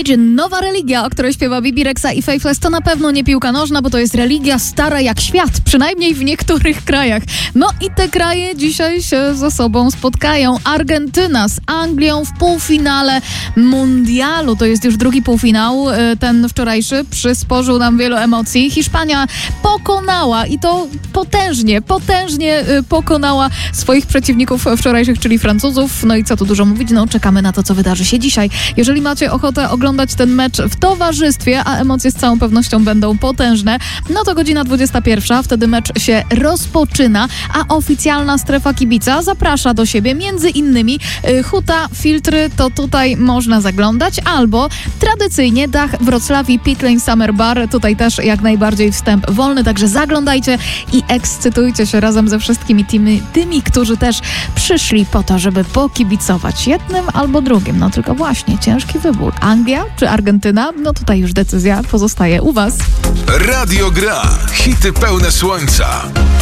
jedzie nowa religia, o której śpiewa Bibi Rexa i Faithless. To na pewno nie piłka nożna, bo to jest religia stara jak świat, przynajmniej w niektórych krajach. No i te kraje dzisiaj się ze sobą spotkają. Argentyna z Anglią w półfinale mundialu. To jest już drugi półfinał. Ten wczorajszy przysporzył nam wielu emocji. Hiszpania pokonała i to potężnie pokonała swoich przeciwników wczorajszych, czyli Francuzów. No i co tu dużo mówić, no czekamy na to, co wydarzy się dzisiaj. Jeżeli macie ochotę oglądać ten mecz w towarzystwie, a emocje z całą pewnością będą potężne, no to godzina 21, wtedy mecz się rozpoczyna, a oficjalna strefa kibica zaprasza do siebie między innymi Huta, Filtry, to tutaj można zaglądać, albo tradycyjnie dach Wrocławii Pit Lane Summer Bar, tutaj też jak najbardziej wstęp wolny, także zaglądajcie i ekscytujcie się razem ze wszystkimi tymi, którzy też przyszli po to, żeby pokibicować jednym albo drugim. No tylko właśnie, ciężki wybór. Anglia czy Argentyna? No tutaj już decyzja pozostaje u was. Radio Gra. Hity pełne słońca.